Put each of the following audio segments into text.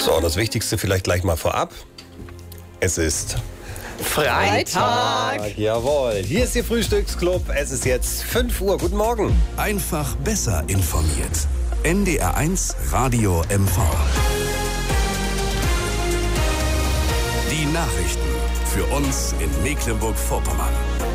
So, das Wichtigste vielleicht gleich mal vorab. Es ist Freitag. Jawohl, hier ist Ihr Frühstücksclub. Es ist jetzt 5 Uhr. Guten Morgen. Einfach besser informiert. NDR1 Radio MV. Die Nachrichten für uns in Mecklenburg-Vorpommern.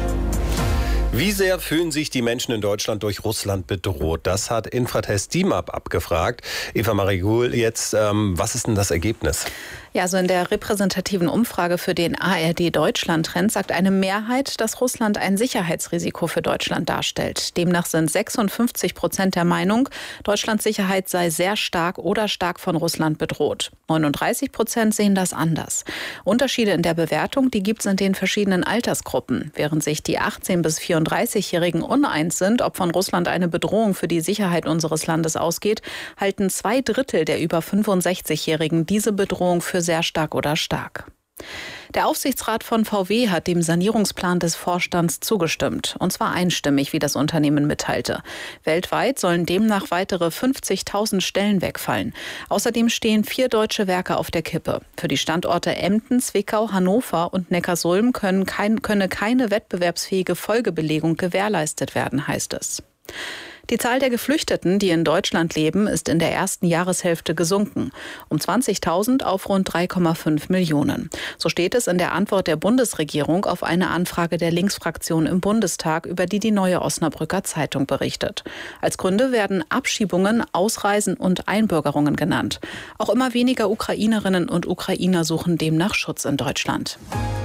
Wie sehr fühlen sich die Menschen in Deutschland durch Russland bedroht? Das hat Infratest DIMAP abgefragt. Eva-Marie Guhl, jetzt, was ist denn das Ergebnis? Ja, also in der repräsentativen Umfrage für den ARD-Deutschland-Trend sagt eine Mehrheit, dass Russland ein Sicherheitsrisiko für Deutschland darstellt. Demnach sind 56% der Meinung, Deutschlands Sicherheit sei sehr stark oder stark von Russland bedroht. 39% sehen das anders. Unterschiede in der Bewertung, die gibt es in den verschiedenen Altersgruppen. Während sich die 18- bis 34-Jährigen uneins sind, ob von Russland eine Bedrohung für die Sicherheit unseres Landes ausgeht, halten 2/3 der über 65-Jährigen diese Bedrohung für sehr stark oder stark. Der Aufsichtsrat von VW hat dem Sanierungsplan des Vorstands zugestimmt. Und zwar einstimmig, wie das Unternehmen mitteilte. Weltweit sollen demnach weitere 50.000 Stellen wegfallen. Außerdem stehen 4 deutsche Werke auf der Kippe. Für die Standorte Emden, Zwickau, Hannover und Neckarsulm könne keine wettbewerbsfähige Folgebelegung gewährleistet werden, heißt es. Die Zahl der Geflüchteten, die in Deutschland leben, ist in der ersten Jahreshälfte gesunken. Um 20.000 auf rund 3,5 Millionen. So steht es in der Antwort der Bundesregierung auf eine Anfrage der Linksfraktion im Bundestag, über die Neue Osnabrücker Zeitung berichtet. Als Gründe werden Abschiebungen, Ausreisen und Einbürgerungen genannt. Auch immer weniger Ukrainerinnen und Ukrainer suchen demnach Schutz in Deutschland.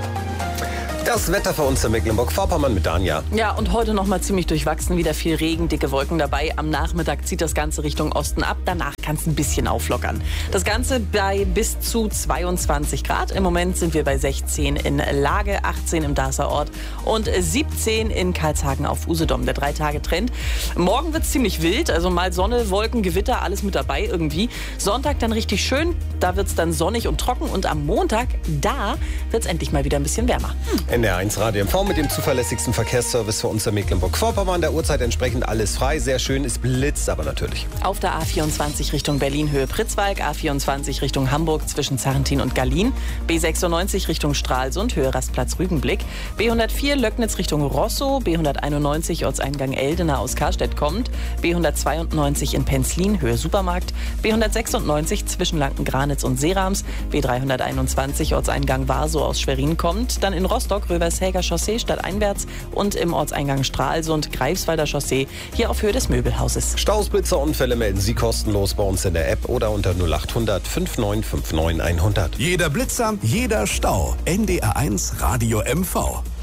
Das Wetter für uns in Mecklenburg-Vorpommern mit Danja. Ja, und heute noch mal ziemlich durchwachsen, wieder viel Regen, dicke Wolken dabei. Am Nachmittag zieht das Ganze Richtung Osten ab, danach kann es ein bisschen auflockern. Das Ganze bei bis zu 22 Grad. Im Moment sind wir bei 16 in Lage, 18 im Darßer Ort und 17 in Karlshagen auf Usedom, der 3-Tage-Trend. Morgen wird es ziemlich wild, also mal Sonne, Wolken, Gewitter, alles mit dabei irgendwie. Sonntag dann richtig schön, da wird es dann sonnig und trocken und am Montag, da wird es endlich mal wieder ein bisschen wärmer. NDR1 Radio MV mit dem zuverlässigsten Verkehrsservice für uns in Mecklenburg-Vorpommern. Der Uhrzeit entsprechend alles frei. Sehr schön, es blitzt aber natürlich. Auf der A24 Richtung Berlin Höhe Pritzwalk, A24 Richtung Hamburg zwischen Zarrentin und Gallien, B96 Richtung Stralsund Höhe Rastplatz Rügenblick, B104 Löcknitz Richtung Rosso, B191 Ortseingang Eldena aus Karstedt kommt, B192 in Penzlin Höhe Supermarkt, B196 zwischen Lanken-Granitz und Seerams, B321 Ortseingang Warsow aus Schwerin kommt, dann in Rostock Röbershäger Chaussee stadteinwärts und im Ortseingang Stralsund Greifswalder Chaussee hier auf Höhe des Möbelhauses. Staus, Blitzer, Unfälle melden Sie kostenlos bei uns in der App oder unter 0800 5959 100. Jeder Blitzer, jeder Stau. NDR1 Radio MV.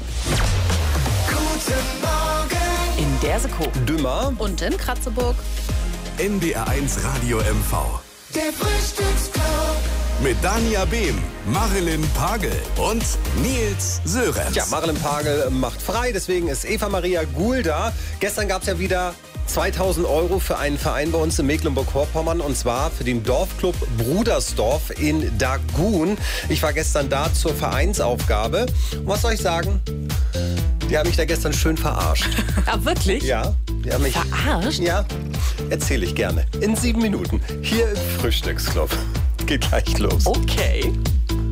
Guten Morgen. In Dersekow. Dümmer. Und in Kratzeburg. NDR1 Radio MV. Der Frühstücksclub. Mit Danja Behm, Marilyn Pagel und Nils Sörensen. Ja, Marilyn Pagel macht frei, deswegen ist Eva-Maria Guhl da. Gestern gab es ja wieder 2.000 € für einen Verein bei uns in Mecklenburg-Vorpommern und zwar für den Dorfclub Brudersdorf in Dagun. Ich war gestern da zur Vereinsaufgabe und was soll ich sagen? Die haben mich da gestern schön verarscht. Ah, wirklich? Ja, die haben mich Verarscht? Ja, erzähle ich gerne. In 7 Minuten hier im Frühstücksclub. Geht gleich los. Okay.